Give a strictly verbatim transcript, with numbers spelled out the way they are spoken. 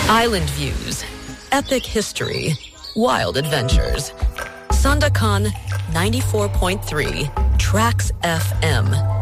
Island views, epic history, wild adventures. Sandakan ninety-four point three Tracks F M.